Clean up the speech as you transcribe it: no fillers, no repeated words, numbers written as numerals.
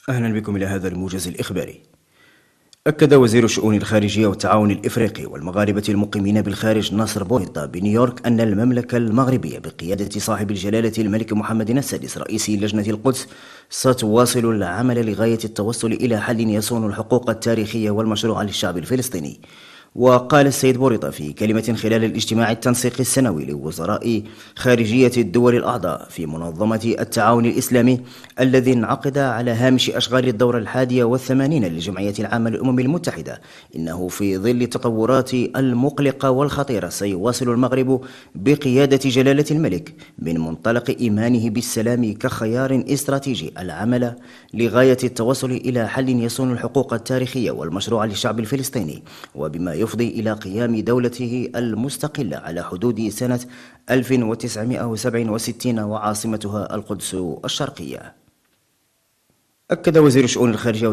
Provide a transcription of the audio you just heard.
أهلا بكم إلى هذا الموجز الإخباري. أكد وزير الشؤون الخارجية والتعاون الإفريقي والمغاربة المقيمين بالخارج ناصر بويطة بنيويورك أن المملكة المغربية بقيادة صاحب الجلالة الملك محمد السادس رئيس لجنة القدس ستواصل العمل لغاية التوصل إلى حل يصون الحقوق التاريخية والمشروعة للشعب الفلسطيني. وقال السيد بوريطة في كلمة خلال الاجتماع التنسيقي السنوي لوزراء خارجية الدول الأعضاء في منظمة التعاون الإسلامي الذي انعقد على هامش أشغال الدورة 81 للجمعية العامة للأمم المتحدة، إنه في ظل التطورات المقلقة والخطيرة سيواصل المغرب بقيادة جلالة الملك من منطلق إيمانه بالسلام كخيار استراتيجي العمل لغاية التوصل إلى حل يصون الحقوق التاريخية والمشروعة للشعب الفلسطيني، وبما يفضي إلى قيام دولته المستقلة على حدود سنة 1967 وعاصمتها القدس الشرقية. أكد وزير الشؤون الخارجية